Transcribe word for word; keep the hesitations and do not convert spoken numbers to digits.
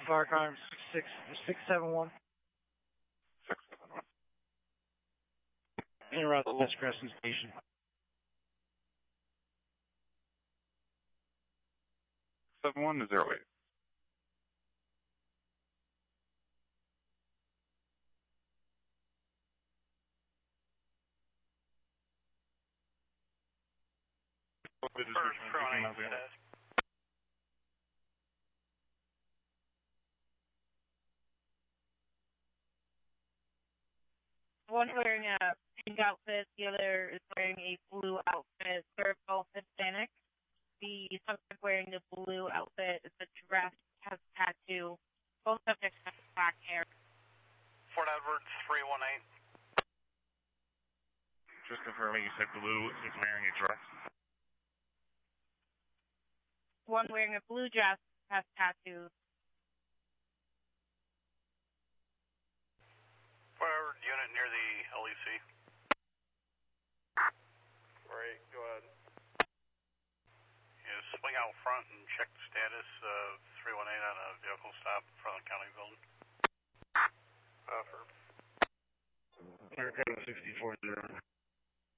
fire car six six seven one. Six seven one. Interrupt the West Crescent Station. Seven one to zero eight. One wearing a pink outfit, the other is wearing a blue outfit. They're both Hispanic. The subject wearing the blue outfit is a dress, has a tattoo. Both subjects have black hair. Fort Edward three one eight. Just confirming you said blue is wearing a dress. One wearing a blue dress has tattoos. Fort Edward unit near the L E C. Right, go ahead. Yeah, swing out front and check the status of three one eight on a vehicle stop in front of the county building. Offer. Fire car sixty-four zero.